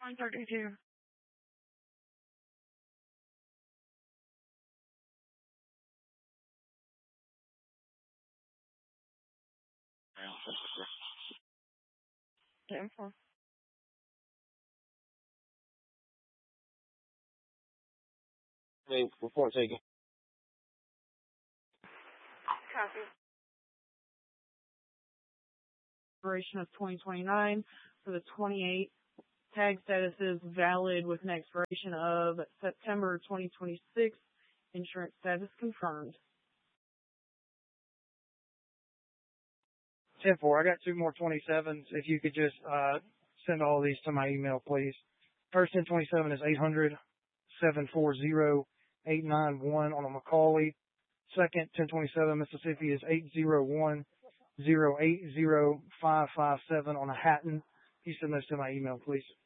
132. Damn far. Hey, report taken. Copy. Expiration of 2029 for the 28. Tag status is valid with an expiration of September 2026. Insurance status confirmed. 10-4, I got 2 more 27s. If you could just send all these to my email, please. First 1027 is 800-740-891 on a Macaulay. Second 1027 Mississippi is 801-080-557 on a Hatton. You send those to my email, please.